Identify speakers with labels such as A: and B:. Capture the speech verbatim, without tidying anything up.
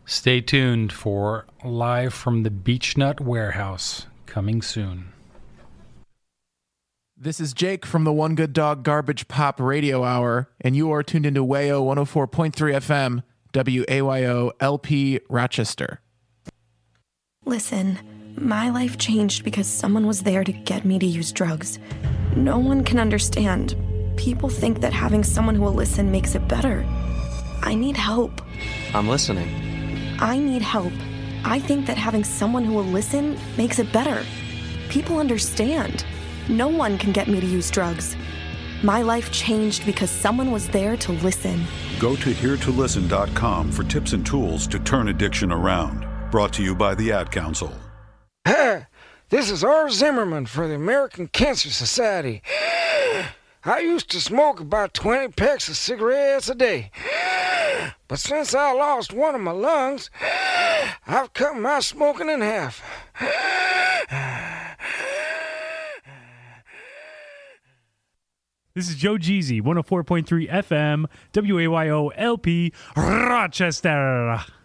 A: Stay tuned for Live from the Beechnut Warehouse, coming soon.
B: This is Jake from the One Good Dog Garbage Pop Radio Hour, and you are tuned into W A O one oh four point three F M, W A Y O L P Rochester.
C: Listen, my life changed because someone was there to get me to use drugs. No one can understand. People think that having someone who will listen makes it better. I need help.
D: I'm listening.
C: I need help. I think that having someone who will listen makes it better. People understand. No one can get me to use drugs. My life changed because someone was there to listen.
E: Go to here to listen dot com for tips and tools to turn addiction around. Brought to you by the Ad Council.
F: Hi, this is R. Zimmerman for the American Cancer Society. I used to smoke about twenty packs of cigarettes a day. But since I lost one of my lungs, I've cut my smoking in half.
G: This is Joe Jeezy, one oh four point three F M, W A Y O L P, Rochester.